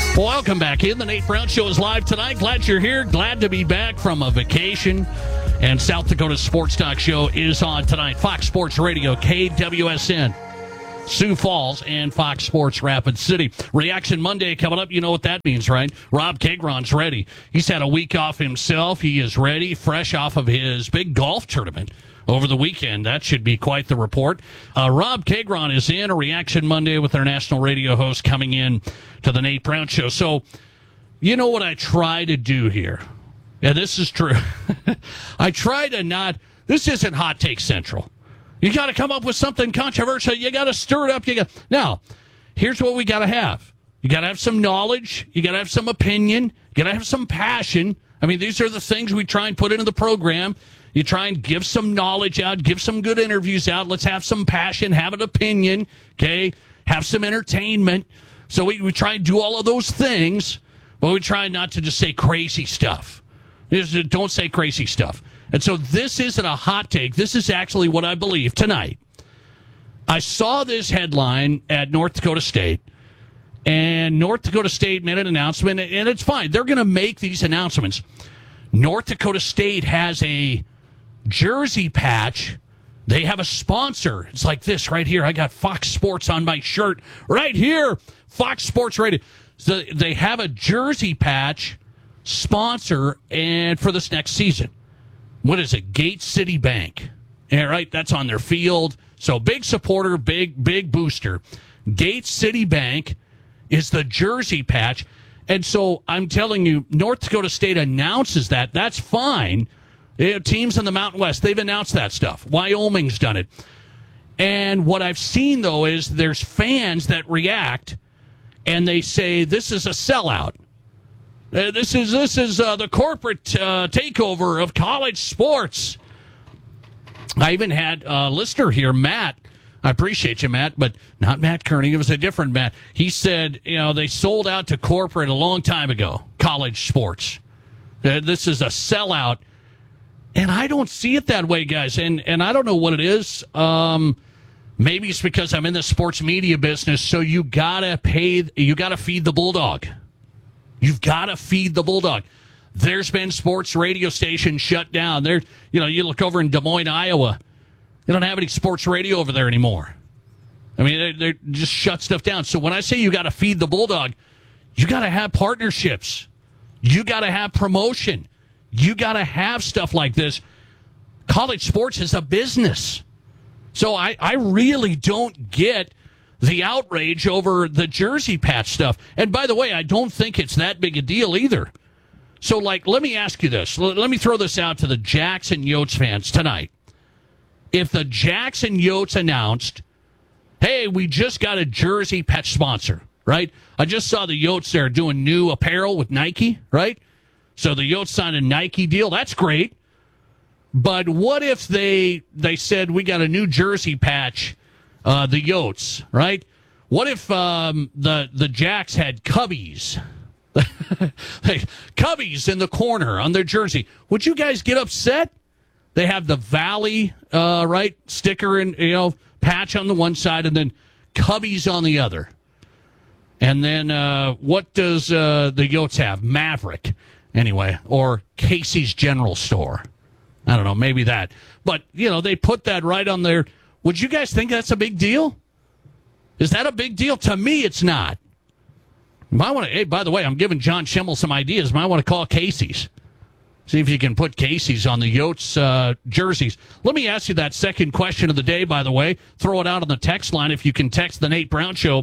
Welcome back in. The Nate Brown Show is live tonight. Glad you're here. Glad to be back from a vacation. And South Dakota Sports Talk Show is on tonight. Fox Sports Radio, KWSN, Sioux Falls, and Fox Sports Rapid City. Reaction Monday coming up. You know what that means, right? Rob Kagron's ready. He's had a week off himself. He is ready, fresh off of his big golf tournament over the weekend. That should be quite the report. Rob Kagron is in a Reaction Monday with our national radio host coming in to the Nate Brown Show. So, you know what I try to do here? Yeah, this is true. I try to not, this isn't Hot Take Central. You got to come up with something controversial. You got to stir it up. Now, here's what we got to have. You got to have some knowledge. You got to have some opinion. You got to have some passion. I mean, these are the things we try and put into the program. You try and give some knowledge out, give some good interviews out. Let's have some passion, have an opinion, okay? Have some entertainment. So we try and do all of those things, but we try not to just say crazy stuff. Don't say crazy stuff. And so this isn't a hot take. This is actually what I believe tonight. I saw this headline at North Dakota State, and North Dakota State made an announcement, and it's fine. They're going to make these announcements. North Dakota State has a jersey patch. They have a sponsor. It's like this right here. I got Fox Sports on my shirt right here. Fox Sports Radio. So they have a jersey patch sponsor and for this next season. What is it? Gate City Bank. Yeah, right. That's on their field. So big supporter, big booster. Gate City Bank is the jersey patch. And so I'm telling you, North Dakota State announces that. That's fine. Teams in the Mountain West, they've announced that stuff. Wyoming's done it. And what I've seen, though, is there's fans that react, and they say, this is a sellout. This is the corporate takeover of college sports. I even had a listener here, Matt. I appreciate you, Matt, but not Matt Kearney. It was a different Matt. He said, they sold out to corporate a long time ago, college sports. This is a sellout. And I don't see it that way, guys. And I don't know what it is. Maybe it's because I'm in the sports media business, so you gotta feed the bulldog. You've got to feed the bulldog. There's been sports radio stations shut down. There, you look over in Des Moines, Iowa. They don't have any sports radio over there anymore. I mean, they just shut stuff down. So when I say you got to feed the bulldog, you got to have partnerships. You got to have promotion. You got to have stuff like this. College sports is a business. So I really don't get the outrage over the jersey patch stuff. And by the way, I don't think it's that big a deal either. So, let me ask you this. Let me throw this out to the Jackson Yotes fans tonight. If the Jackson Yotes announced, hey, we just got a jersey patch sponsor, right? I just saw the Yotes there doing new apparel with Nike, right? So the Yotes signed a Nike deal. That's great. But what if they said, we got a new jersey patch, the Yotes, right? What if the Jacks had Cubbies? Cubbies in the corner on their jersey. Would you guys get upset? They have the Valley, right, sticker and patch on the one side, and then Cubbies on the other. And then what does the Yotes have? Maverick, anyway, or Casey's General Store. I don't know, maybe that. But they put that right on there. Would you guys think that's a big deal? Is that a big deal? To me, it's not. You might want to. Hey, by the way, I'm giving John Schimmel some ideas. Might want to call Casey's. See if you can put Casey's on the Yotes jerseys. Let me ask you that second question of the day, by the way. Throw it out on the text line. If you can text the Nate Brown Show,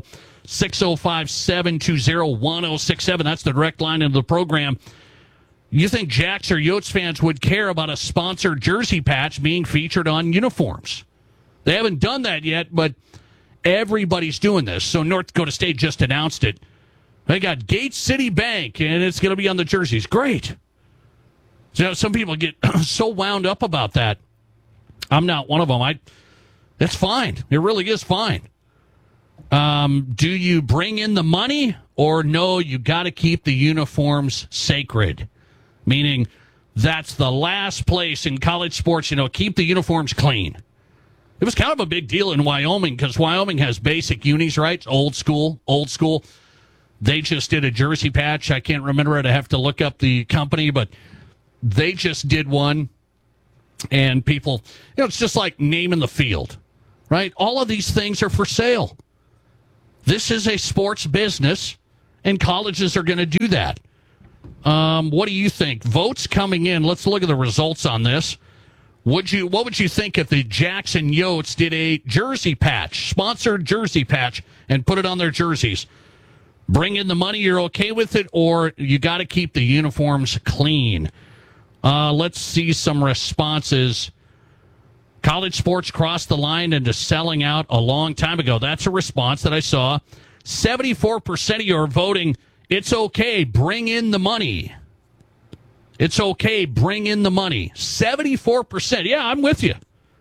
605-720-1067. That's the direct line into the program. You think Jacks or Yotes fans would care about a sponsored jersey patch being featured on uniforms? They haven't done that yet, but everybody's doing this. So North Dakota State just announced it. They got Gate City Bank, and it's going to be on the jerseys. Great. So some people get so wound up about that. I'm not one of them. That's fine. It really is fine. Do you bring in the money, or no, you got to keep the uniforms sacred? Meaning that's the last place in college sports, keep the uniforms clean. It was kind of a big deal in Wyoming because Wyoming has basic unis, right? Old school. They just did a jersey patch. I can't remember it. I have to look up the company, but they just did one. And people, it's just like naming the field, right? All of these things are for sale. This is a sports business, and colleges are going to do that. What do you think? Votes coming in. Let's look at the results on this. What would you think if the Jackson Yotes did a jersey patch, sponsored jersey patch, and put it on their jerseys? Bring in the money, you're okay with it, or you got to keep the uniforms clean? Let's see some responses. College sports crossed the line into selling out a long time ago. That's a response that I saw. 74% of you are voting, it's okay, bring in the money. It's okay, bring in the money. 74%. Yeah, I'm with you.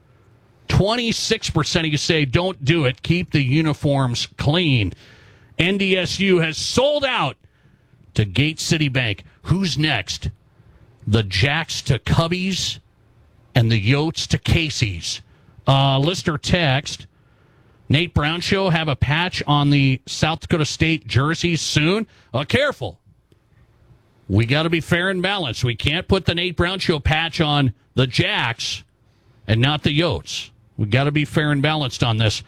26% of you say don't do it. Keep the uniforms clean. NDSU has sold out to Gate City Bank. Who's next? The Jacks to Cubbies and the Yotes to Casey's. Listener text, Nate Brown Show have a patch on the South Dakota State jerseys soon. Careful. We got to be fair and balanced. We can't put the Nate Brown Show patch on the Jacks and not the Yotes. We got to be fair and balanced on this.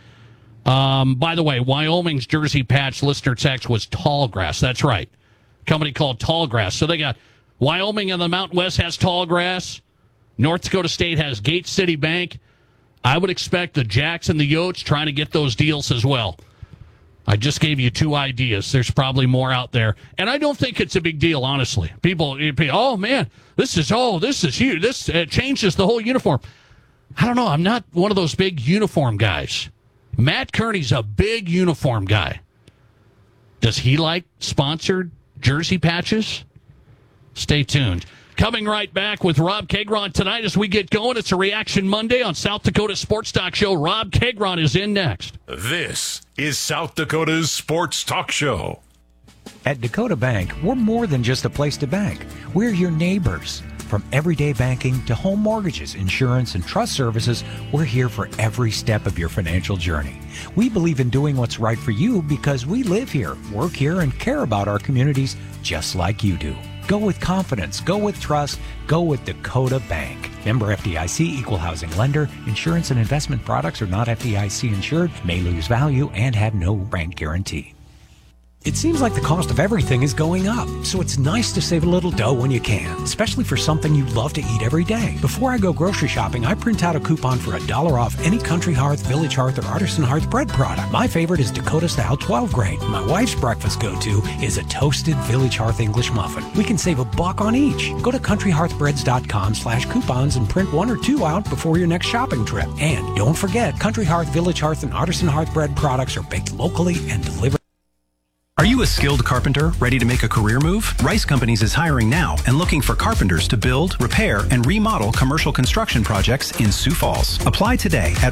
By the way, Wyoming's jersey patch listener text was Tallgrass. That's right. Company called Tallgrass. So they got Wyoming in the Mountain West has Tallgrass. North Dakota State has Gate City Bank. I would expect the Jacks and the Yotes trying to get those deals as well. I just gave you 2 ideas. There's probably more out there. And I don't think it's a big deal, honestly. People, oh, man, this is huge. This changes the whole uniform. I don't know. I'm not one of those big uniform guys. Matt Kearney's a big uniform guy. Does he like sponsored jersey patches? Stay tuned. Coming right back with Rob Kegron tonight as we get going. It's a Reaction Monday on South Dakota Sports Talk Show. Rob Kegron is in next. This is South Dakota's Sports Talk Show. At Dakota Bank, we're more than just a place to bank. We're your neighbors. From everyday banking to home mortgages, insurance, and trust services, we're here for every step of your financial journey. We believe in doing what's right for you because we live here, work here, and care about our communities just like you do. Go with confidence. Go with trust. Go with Dakota Bank. Member FDIC, equal housing lender. Insurance and investment products are not FDIC insured, may lose value, and have no bank guarantee. It seems like the cost of everything is going up, so it's nice to save a little dough when you can, especially for something you love to eat every day. Before I go grocery shopping, I print out a coupon for $1 off any Country Hearth, Village Hearth, or Artisan Hearth bread product. My favorite is Dakota Style 12 grain. My wife's breakfast go-to is a toasted Village Hearth English muffin. We can save $1 on each. Go to countryhearthbreads.com/coupons and print 1 or 2 out before your next shopping trip. And don't forget, Country Hearth, Village Hearth, and Artisan Hearth bread products are baked locally and delivered. Are you a skilled carpenter ready to make a career move? Rice Companies is hiring now and looking for carpenters to build, repair, and remodel commercial construction projects in Sioux Falls. Apply today at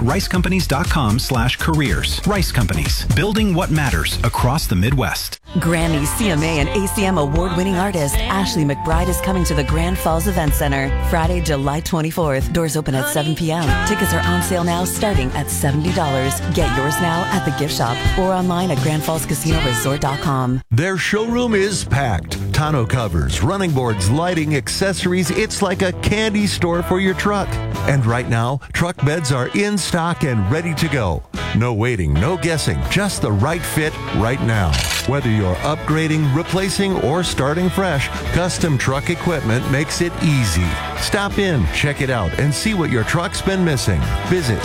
ricecompanies.com/careers. Rice Companies, building what matters across the Midwest. Grammy, CMA, and ACM award-winning artist Ashley McBride is coming to the Grand Falls Event Center Friday, July 24th. Doors open at 7 p.m. Tickets are on sale now starting at $70. Get yours now at the gift shop or online at GrandFallsCasinoResort.com. Their showroom is packed. Tonneau covers, running boards, lighting, accessories. It's like a candy store for your truck. And right now, truck beds are in stock and ready to go. No waiting, no guessing, just the right fit right now. Whether you're upgrading, replacing, or starting fresh, Custom Truck Equipment makes it easy. Stop in, check it out, and see what your truck's been missing. Visit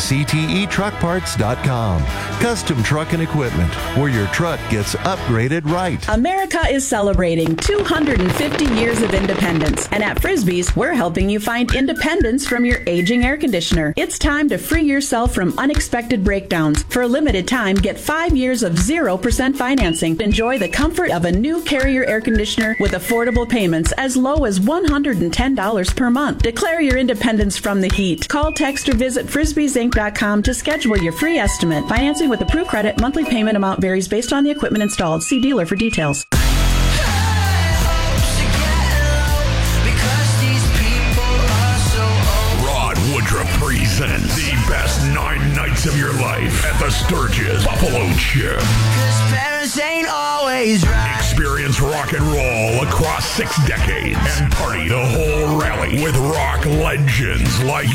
CTETruckparts.com. Custom Truck and Equipment, where your truck gets upgraded right. America is celebrating 250 years of independence, and at Frisbee's, we're helping you find independence from your aging air conditioner. It's time to free yourself from unexpected breakdowns. For a limited time, get 5 years of 0% financing. Enjoy the comfort of a new Carrier air conditioner with affordable payments as low as $110 per month. Declare your independence from the heat. Call, text, or visit frisbeesinc.com to schedule your free estimate. Financing with approved credit. Monthly payment amount varies based on the equipment installed. See dealer for details. Rod Woodruff presents the best 9 nights nights of your life at the Sturgis Buffalo Chip. 'Cause parents ain't always right. Experience rock and roll across 6 decades and party the whole rally with rock legends like